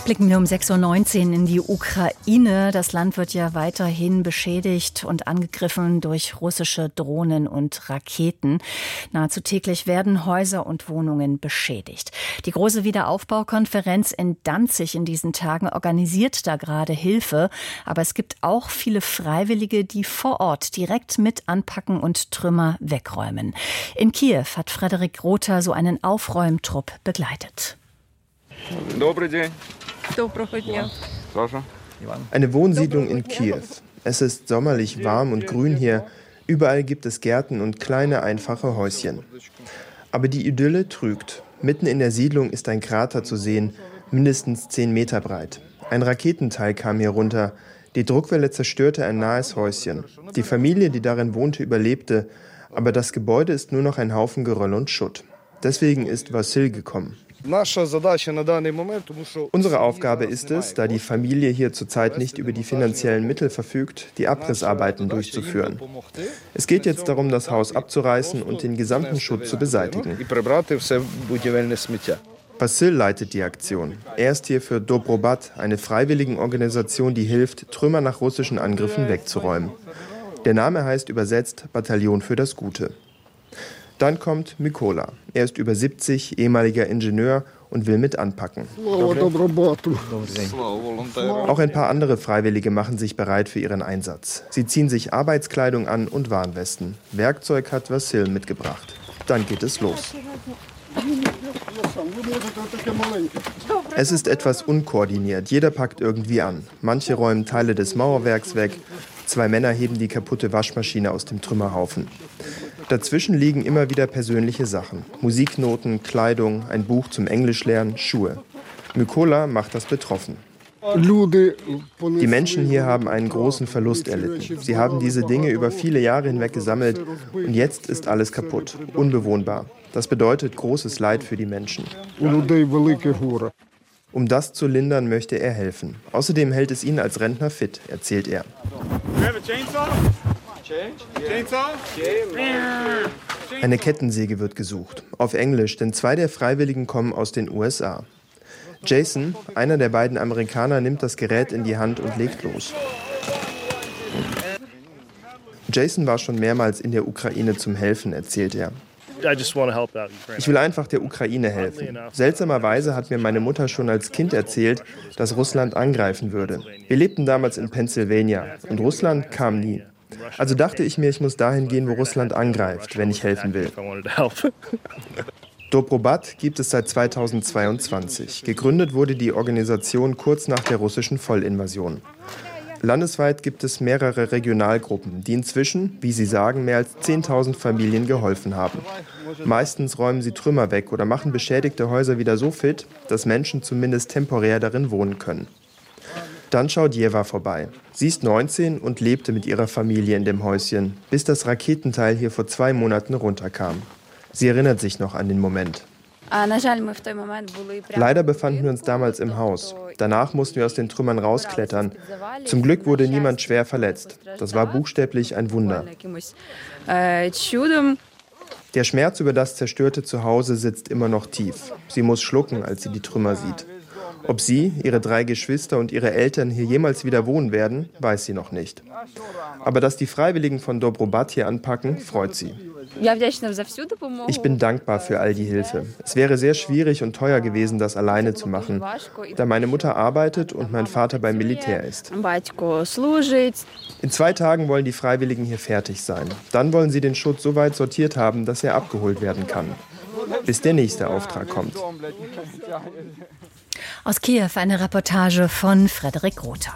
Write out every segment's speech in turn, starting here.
Blicken wir um 6:19 Uhr in die Ukraine. Das Land wird ja weiterhin beschädigt und angegriffen durch russische Drohnen und Raketen. Nahezu täglich werden Häuser und Wohnungen beschädigt. Die große Wiederaufbaukonferenz in Danzig in diesen Tagen organisiert da gerade Hilfe. Aber es gibt auch viele Freiwillige, die vor Ort direkt mit anpacken und Trümmer wegräumen. In Kiew hat Frederik Rother so einen Aufräumtrupp begleitet. Eine Wohnsiedlung in Kiew. Es ist sommerlich warm und grün hier. Überall gibt es Gärten und kleine, einfache Häuschen. Aber die Idylle trügt. Mitten in der Siedlung ist ein Krater zu sehen, mindestens 10 Meter breit. Ein Raketenteil kam hier runter. Die Druckwelle zerstörte ein nahes Häuschen. Die Familie, die darin wohnte, überlebte. Aber das Gebäude ist nur noch ein Haufen Geröll und Schutt. Deswegen ist Wassil gekommen. Unsere Aufgabe ist es, da die Familie hier zurzeit nicht über die finanziellen Mittel verfügt, die Abrissarbeiten durchzuführen. Es geht jetzt darum, das Haus abzureißen und den gesamten Schutt zu beseitigen. Wassil leitet die Aktion. Er ist hier für Dobrobat, eine Freiwilligenorganisation, die hilft, Trümmer nach russischen Angriffen wegzuräumen. Der Name heißt übersetzt Bataillon für das Gute. Dann kommt Mykola. Er ist über 70, ehemaliger Ingenieur und will mit anpacken. Auch ein paar andere Freiwillige machen sich bereit für ihren Einsatz. Sie ziehen sich Arbeitskleidung an und Warnwesten. Werkzeug hat Wassil mitgebracht. Dann geht es los. Es ist etwas unkoordiniert. Jeder packt irgendwie an. Manche räumen Teile des Mauerwerks weg. 2 Männer heben die kaputte Waschmaschine aus dem Trümmerhaufen. Dazwischen liegen immer wieder persönliche Sachen. Musiknoten, Kleidung, ein Buch zum Englischlernen, Schuhe. Mykola macht das betroffen. Die Menschen hier haben einen großen Verlust erlitten. Sie haben diese Dinge über viele Jahre hinweg gesammelt und jetzt ist alles kaputt, unbewohnbar. Das bedeutet großes Leid für die Menschen. Um das zu lindern, möchte er helfen. Außerdem hält es ihn als Rentner fit, erzählt er. Eine Kettensäge wird gesucht, auf Englisch, denn 2 der Freiwilligen kommen aus den USA. Jason, einer der beiden Amerikaner, nimmt das Gerät in die Hand und legt los. Jason war schon mehrmals in der Ukraine zum Helfen, erzählt er. Ich will einfach der Ukraine helfen. Seltsamerweise hat mir meine Mutter schon als Kind erzählt, dass Russland angreifen würde. Wir lebten damals in Pennsylvania und Russland kam nie. Also dachte ich mir, ich muss dahin gehen, wo Russland angreift, wenn ich helfen will. Dobrobat gibt es seit 2022. Gegründet wurde die Organisation kurz nach der russischen Vollinvasion. Landesweit gibt es mehrere Regionalgruppen, die inzwischen, wie sie sagen, mehr als 10.000 Familien geholfen haben. Meistens räumen sie Trümmer weg oder machen beschädigte Häuser wieder so fit, dass Menschen zumindest temporär darin wohnen können. Dann schaut Jeva vorbei. Sie ist 19 und lebte mit ihrer Familie in dem Häuschen, bis das Raketenteil hier vor 2 Monaten runterkam. Sie erinnert sich noch an den Moment. Leider befanden wir uns damals im Haus. Danach mussten wir aus den Trümmern rausklettern. Zum Glück wurde niemand schwer verletzt. Das war buchstäblich ein Wunder. Der Schmerz über das zerstörte Zuhause sitzt immer noch tief. Sie muss schlucken, als sie die Trümmer sieht. Ob sie, ihre 3 Geschwister und ihre Eltern hier jemals wieder wohnen werden, weiß sie noch nicht. Aber dass die Freiwilligen von Dobrobat hier anpacken, freut sie. Ich bin dankbar für all die Hilfe. Es wäre sehr schwierig und teuer gewesen, das alleine zu machen, da meine Mutter arbeitet und mein Vater beim Militär ist. In 2 Tagen wollen die Freiwilligen hier fertig sein. Dann wollen sie den Schutt so weit sortiert haben, dass er abgeholt werden kann, bis der nächste Auftrag kommt. Aus Kiew eine Reportage von Frederik Rother.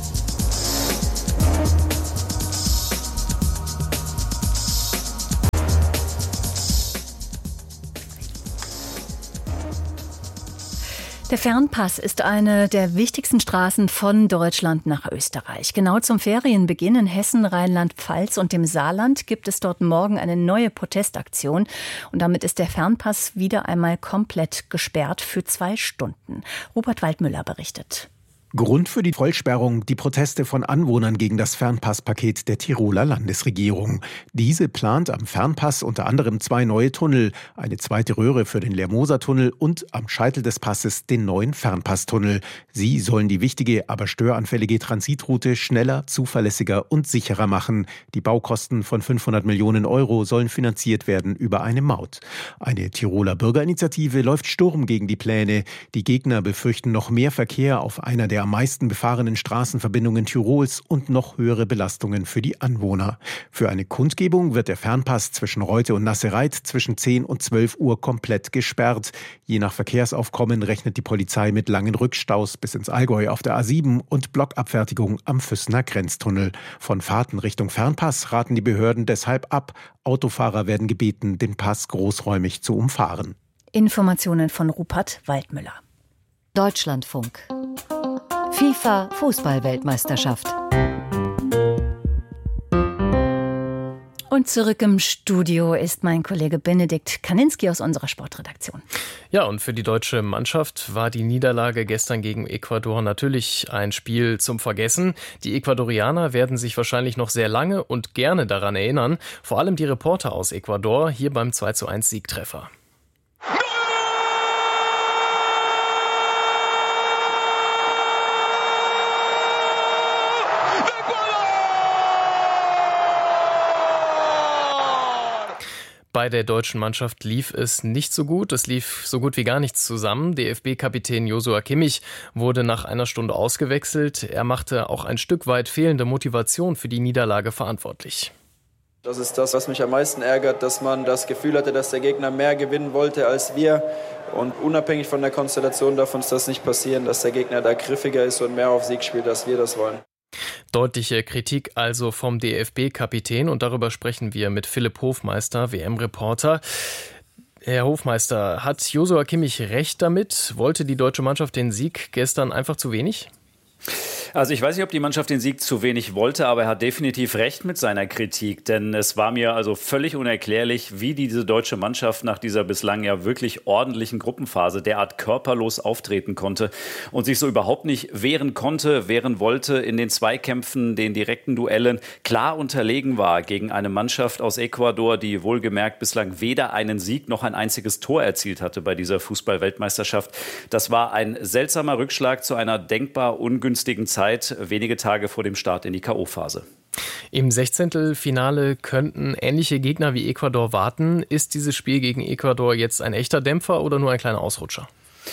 Der Fernpass ist eine der wichtigsten Straßen von Deutschland nach Österreich. Genau zum Ferienbeginn in Hessen, Rheinland-Pfalz und dem Saarland gibt es dort morgen eine neue Protestaktion. Und damit ist der Fernpass wieder einmal komplett gesperrt für 2 Stunden. Robert Waldmüller berichtet. Grund für die Vollsperrung die Proteste von Anwohnern gegen das Fernpasspaket der Tiroler Landesregierung. Diese plant am Fernpass unter anderem 2 neue Tunnel, eine zweite Röhre für den Lermoser-Tunnel und am Scheitel des Passes den neuen Fernpasstunnel. Sie sollen die wichtige, aber störanfällige Transitroute schneller, zuverlässiger und sicherer machen. Die Baukosten von 500 Millionen Euro sollen finanziert werden über eine Maut. Eine Tiroler Bürgerinitiative läuft Sturm gegen die Pläne. Die Gegner befürchten noch mehr Verkehr auf einer der am meisten befahrenen Straßenverbindungen Tirols und noch höhere Belastungen für die Anwohner. Für eine Kundgebung wird der Fernpass zwischen Reute und Nassereit zwischen 10 und 12 Uhr komplett gesperrt. Je nach Verkehrsaufkommen rechnet die Polizei mit langen Rückstaus bis ins Allgäu auf der A7 und Blockabfertigung am Füssener Grenztunnel. Von Fahrten Richtung Fernpass raten die Behörden deshalb ab. Autofahrer werden gebeten, den Pass großräumig zu umfahren. Informationen von Rupert Waldmüller. Deutschlandfunk. FIFA-Fußball-Weltmeisterschaft. Und zurück im Studio ist mein Kollege Benedikt Kaninski aus unserer Sportredaktion. Ja, und für die deutsche Mannschaft war die Niederlage gestern gegen Ecuador natürlich ein Spiel zum Vergessen. Die Ecuadorianer werden sich wahrscheinlich noch sehr lange und gerne daran erinnern. Vor allem die Reporter aus Ecuador hier beim 2:1 Siegtreffer. Bei der deutschen Mannschaft lief es nicht so gut. Es lief so gut wie gar nichts zusammen. DFB-Kapitän Joshua Kimmich wurde nach einer Stunde ausgewechselt. Er machte auch ein Stück weit fehlende Motivation für die Niederlage verantwortlich. Das ist das, was mich am meisten ärgert, dass man das Gefühl hatte, dass der Gegner mehr gewinnen wollte als wir. Und unabhängig von der Konstellation darf uns das nicht passieren, dass der Gegner da griffiger ist und mehr auf Sieg spielt, als wir das wollen. Deutliche Kritik also vom DFB-Kapitän und darüber sprechen wir mit Philipp Hofmeister, WM-Reporter. Herr Hofmeister, hat Joshua Kimmich recht damit? Wollte die deutsche Mannschaft den Sieg gestern einfach zu wenig? Also ich weiß nicht, ob die Mannschaft den Sieg zu wenig wollte, aber er hat definitiv recht mit seiner Kritik, denn es war mir also völlig unerklärlich, wie diese deutsche Mannschaft nach dieser bislang ja wirklich ordentlichen Gruppenphase derart körperlos auftreten konnte und sich so überhaupt nicht wehren wollte in den Zweikämpfen, den direkten Duellen, klar unterlegen war gegen eine Mannschaft aus Ecuador, die wohlgemerkt bislang weder einen Sieg noch ein einziges Tor erzielt hatte bei dieser Fußball-Weltmeisterschaft. Das war ein seltsamer Rückschlag zu einer denkbar ungünstigen Zeit, wenige Tage vor dem Start in die K.O.-Phase. Im 16. könnten ähnliche Gegner wie Ecuador warten. Ist dieses Spiel gegen Ecuador jetzt ein echter Dämpfer oder nur ein kleiner Ausrutscher?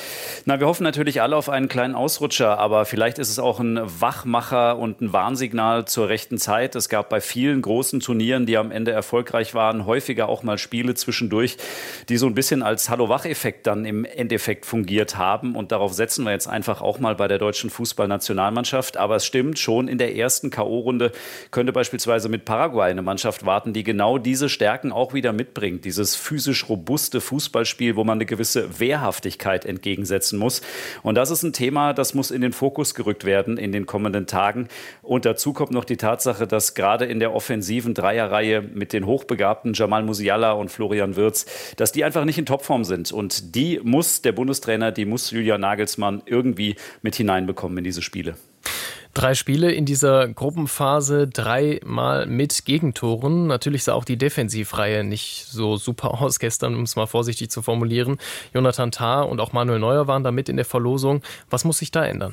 Na, wir hoffen natürlich alle auf einen kleinen Ausrutscher, aber vielleicht ist es auch ein Wachmacher und ein Warnsignal zur rechten Zeit. Es gab bei vielen großen Turnieren, die am Ende erfolgreich waren, häufiger auch mal Spiele zwischendurch, die so ein bisschen als Hallo-Wach-Effekt dann im Endeffekt fungiert haben. Und darauf setzen wir jetzt einfach auch mal bei der deutschen Fußballnationalmannschaft. Aber es stimmt, schon in der ersten K.O.-Runde könnte beispielsweise mit Paraguay eine Mannschaft warten, die genau diese Stärken auch wieder mitbringt. Dieses physisch robuste Fußballspiel, wo man eine gewisse Wehrhaftigkeit entgegensetzen muss. Und das ist ein Thema, das muss in den Fokus gerückt werden in den kommenden Tagen. Und dazu kommt noch die Tatsache, dass gerade in der offensiven Dreierreihe mit den hochbegabten Jamal Musiala und Florian Wirtz, dass die einfach nicht in Topform sind. Und die muss der Bundestrainer, die muss Julian Nagelsmann irgendwie mit hineinbekommen in diese Spiele. 3 Spiele in dieser Gruppenphase, 3-mal mit Gegentoren. Natürlich sah auch die Defensivreihe nicht so super aus gestern, um es mal vorsichtig zu formulieren. Jonathan Tah und auch Manuel Neuer waren da mit in der Verlosung. Was muss sich da ändern?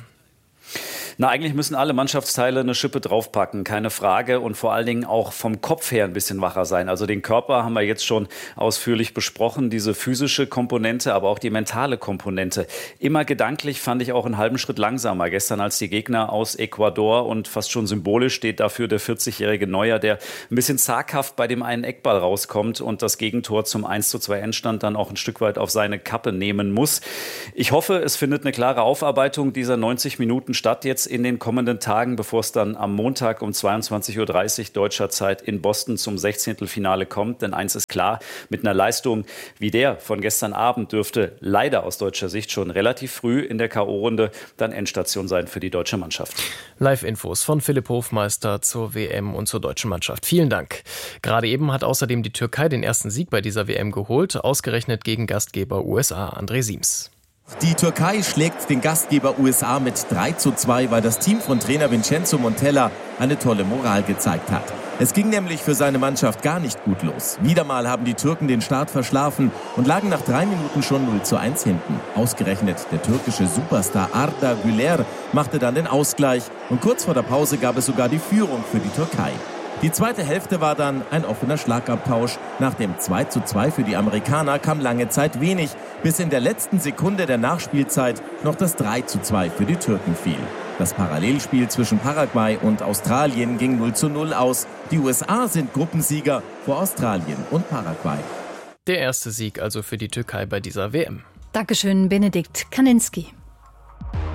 Na, eigentlich müssen alle Mannschaftsteile eine Schippe draufpacken, keine Frage. Und vor allen Dingen auch vom Kopf her ein bisschen wacher sein. Also den Körper haben wir jetzt schon ausführlich besprochen, diese physische Komponente, aber auch die mentale Komponente. Immer gedanklich fand ich auch einen halben Schritt langsamer. Gestern als die Gegner aus Ecuador und fast schon symbolisch steht dafür der 40-jährige Neuer, der ein bisschen zaghaft bei dem einen Eckball rauskommt und das Gegentor zum 1:2 Endstand dann auch ein Stück weit auf seine Kappe nehmen muss. Ich hoffe, es findet eine klare Aufarbeitung dieser 90 Minuten statt jetzt in den kommenden Tagen, bevor es dann am Montag um 22:30 Uhr deutscher Zeit in Boston zum 16. Finale kommt. Denn eins ist klar, mit einer Leistung wie der von gestern Abend dürfte leider aus deutscher Sicht schon relativ früh in der K.O.-Runde dann Endstation sein für die deutsche Mannschaft. Live-Infos von Philipp Hofmeister zur WM und zur deutschen Mannschaft. Vielen Dank. Gerade eben hat außerdem die Türkei den ersten Sieg bei dieser WM geholt, ausgerechnet gegen Gastgeber USA. André Siems. Die Türkei schlägt den Gastgeber USA mit 3:2, weil das Team von Trainer Vincenzo Montella eine tolle Moral gezeigt hat. Es ging nämlich für seine Mannschaft gar nicht gut los. Wieder mal haben die Türken den Start verschlafen und lagen nach 3 Minuten schon 0:1 hinten. Ausgerechnet der türkische Superstar Arda Güler machte dann den Ausgleich und kurz vor der Pause gab es sogar die Führung für die Türkei. Die zweite Hälfte war dann ein offener Schlagabtausch. Nach dem 2:2 für die Amerikaner kam lange Zeit wenig, bis in der letzten Sekunde der Nachspielzeit noch das 3:2 für die Türken fiel. Das Parallelspiel zwischen Paraguay und Australien ging 0:0 aus. Die USA sind Gruppensieger vor Australien und Paraguay. Der erste Sieg also für die Türkei bei dieser WM. Dankeschön, Benedikt Kaninski.